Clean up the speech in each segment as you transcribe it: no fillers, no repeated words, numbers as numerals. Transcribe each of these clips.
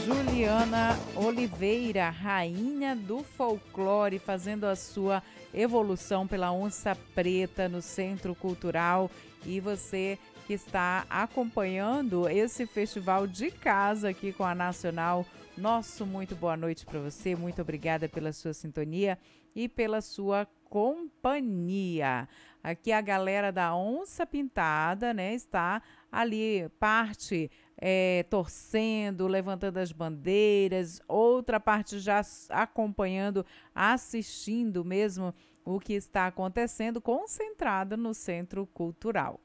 Juliana Oliveira, rainha do folclore, fazendo a sua evolução pela Onça Preta no Centro Cultural. E você que está acompanhando esse festival de casa aqui com a Nacional, nosso muito boa noite para você, muito obrigada pela sua sintonia e pela sua companhia. Aqui a galera da Onça Pintada, né, está ali, parte torcendo, levantando as bandeiras, outra parte já acompanhando, assistindo mesmo o que está acontecendo, concentrada no Centro Cultural.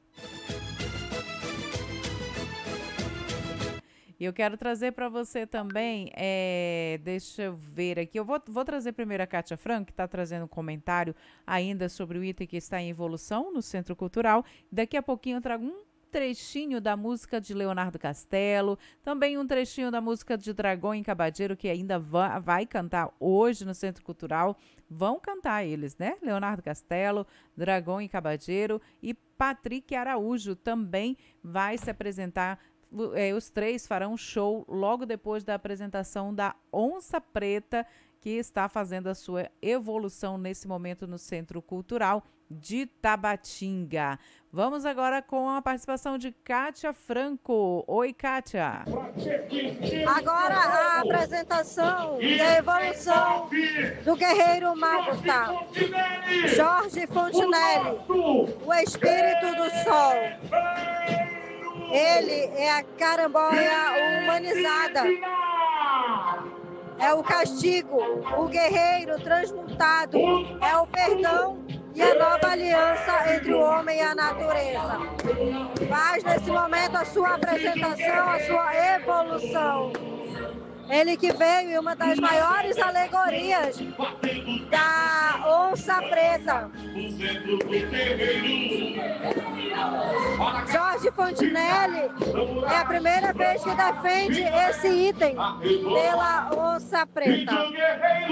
E eu quero trazer para você também, deixa eu ver aqui, eu vou trazer primeiro a Kátia Franco, que está trazendo um comentário ainda sobre o item que está em evolução no Centro Cultural. Daqui a pouquinho eu trago um trechinho da música de Leonardo Castelo, também um trechinho da música de Dragão e Cabadeiro, que ainda vai cantar hoje no Centro Cultural. Vão cantar eles, né? Leonardo Castelo, Dragão e Cabadeiro, e Patrick Araújo também vai se apresentar. Os três farão show logo depois da apresentação da Onça Preta, que está fazendo a sua evolução nesse momento no Centro Cultural de Tabatinga. Vamos agora com a participação de Kátia Franco. Oi, Kátia. Agora a apresentação e a evolução do guerreiro mago, tá? Jorge Fontinelli, o espírito do sol. Ele é a caramboia humanizada. É o castigo, o guerreiro transmutado. É o perdão e a nova aliança entre o homem e a natureza. Faz nesse momento a sua apresentação, a sua evolução. Ele que veio em uma das maiores alegorias da Onça Preta. Jorge Fontinelli é a primeira vez que defende esse item pela Onça Preta.